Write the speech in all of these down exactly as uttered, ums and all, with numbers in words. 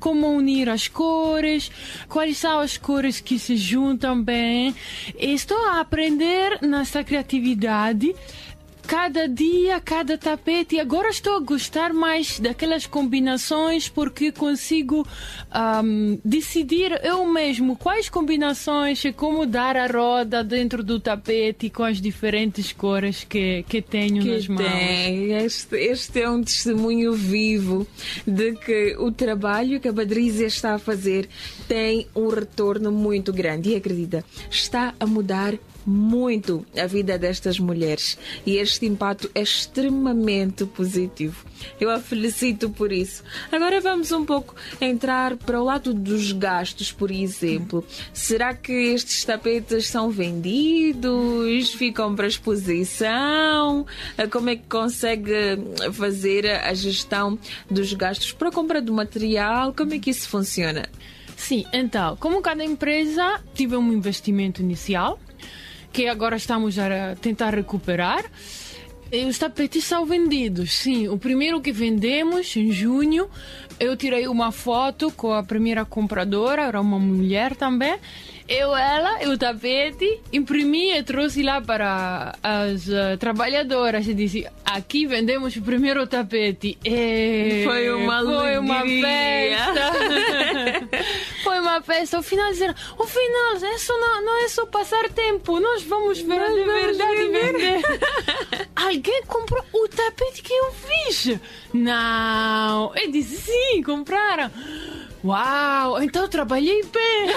como unir as cores, quais são as cores que se juntam bem. E estou a aprender nessa criatividade. Cada dia, cada tapete. Agora estou a gostar mais daquelas combinações porque consigo um, decidir eu mesmo quais combinações e como dar a roda dentro do tapete com as diferentes cores que, que tenho que nas mãos. Tem. Este, este é um testemunho vivo de que o trabalho que a Patrícia está a fazer tem um retorno muito grande. E acredita, está a mudar muito a vida destas mulheres e este impacto é extremamente positivo. Eu a felicito por isso. Agora vamos um pouco entrar para o lado dos gastos, por exemplo. Será que estes tapetes são vendidos? Ficam para exposição? Como é que consegue fazer a gestão dos gastos para a compra do material? Como é que isso funciona? Sim, então, como cada empresa tive um investimento inicial, que agora estamos a tentar recuperar. E os tapetes são vendidos, sim. O primeiro que vendemos, em junho, eu tirei uma foto com a primeira compradora, era uma mulher também. Eu, ela e o tapete, imprimi e trouxe lá para as uh, trabalhadoras e disse, aqui vendemos o primeiro tapete. E foi uma foi uma alegria. festa. Foi uma festa. Ao final disseram, ao final, isso não, não é só passar tempo, nós vamos ver de verdade vender. Alguém comprou o tapete que eu fiz? Não. Eu disse, sim, compraram. Uau, então eu trabalhei bem.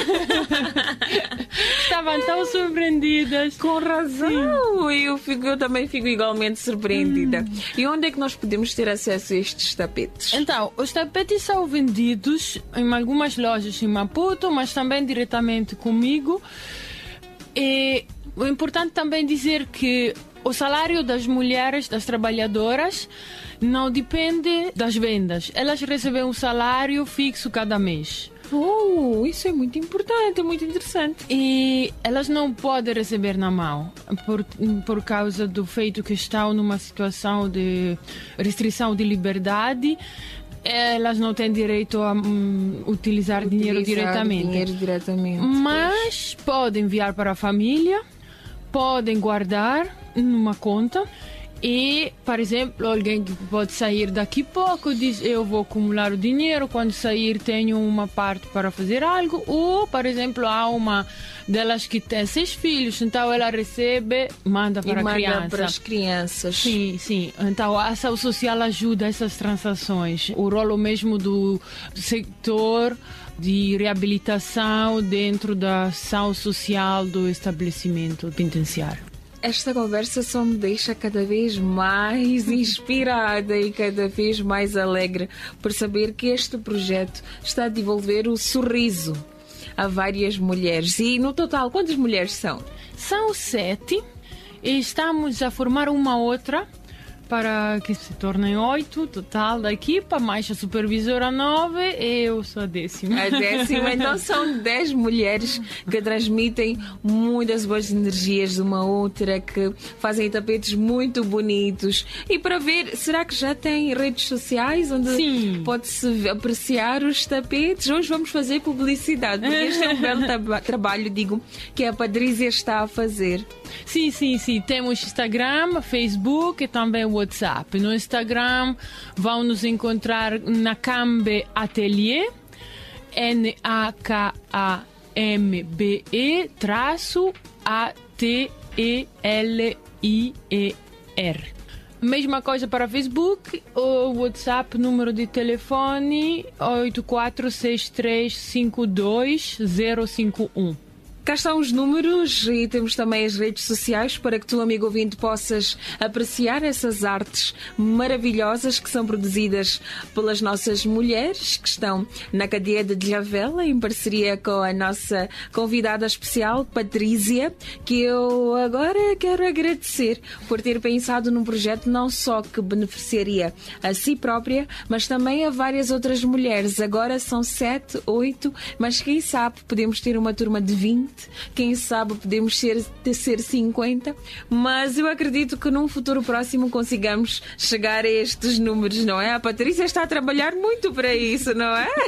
Estavam tão surpreendidas. Com razão. Eu, fico, eu também fico igualmente surpreendida. Hum. E onde é que nós podemos ter acesso a estes tapetes? Então, os tapetes são vendidos em algumas lojas em Maputo, mas também diretamente comigo. E o importante também dizer que o salário das mulheres, das trabalhadoras, não depende das vendas. Elas recebem um salário fixo cada mês. Oh, isso é muito importante, é muito interessante. E elas não podem receber na mão, por, por causa do feito que estão numa situação de restrição de liberdade. Elas não têm direito a um, utilizar, utilizar dinheiro diretamente. dinheiro diretamente. Mas pois. Podem enviar para a família, podem guardar numa conta. E, por exemplo, alguém que pode sair daqui a pouco diz, eu vou acumular o dinheiro, quando sair tenho uma parte para fazer algo. Ou, por exemplo, há uma delas que tem seis filhos, então ela recebe, manda para e a manda criança. para as crianças. Sim, sim. Então a ação social ajuda essas transações. O rolo mesmo do setor de reabilitação dentro da ação social do estabelecimento penitenciário. Esta conversa só me deixa cada vez mais inspirada e cada vez mais alegre por saber que este projeto está a devolver o sorriso a várias mulheres. E no total, quantas mulheres são? São sete e estamos a formar uma outra para que se tornem oito total da equipa, mais a supervisora nove e eu sou a décima. A décima, então são dez mulheres que transmitem muitas boas energias de uma outra, que fazem tapetes muito bonitos. E para ver, será que já tem redes sociais onde pode-se apreciar os tapetes? Hoje vamos fazer publicidade, porque este é um belo tra- trabalho, digo, que a Patrícia está a fazer. Sim, sim, sim. Temos Instagram, Facebook e também WhatsApp. No Instagram vão nos encontrar Nakambe Atelier, N A K A M B E traço A T E L I E R. Mesma coisa para Facebook, o WhatsApp, número de telefone oito quatro seis três cinco dois zero cinco um. Cá estão os números e temos também as redes sociais para que tu, amigo ouvinte, possas apreciar essas artes maravilhosas que são produzidas pelas nossas mulheres que estão na cadeia de Ilhavela, em parceria com a nossa convidada especial, Patrícia, que eu agora quero agradecer por ter pensado num projeto não só que beneficiaria a si própria, mas também a várias outras mulheres. Agora são sete, oito, mas quem sabe podemos ter uma turma de vinte. Quem sabe podemos ser, ser cinquenta, mas eu acredito que num futuro próximo consigamos chegar a estes números, não é? A Patrícia está a trabalhar muito para isso, não é?